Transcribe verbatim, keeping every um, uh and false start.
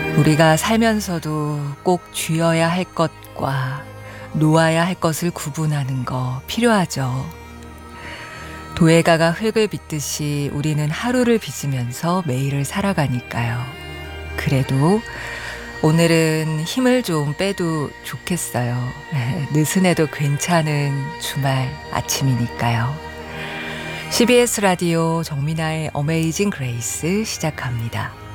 우리가 살면서도 꼭 쥐어야 할 것과 놓아야 할 것을 구분하는 거 필요하죠. 도예가가 흙을 빚듯이 우리는 하루를 빚으면서 매일을 살아가니까요. 그래도 오늘은 힘을 좀 빼도 좋겠어요. 느슨해도 괜찮은 주말 아침이니까요. 씨비에스 라디오 정민아의 어메이징 그레이스 시작합니다.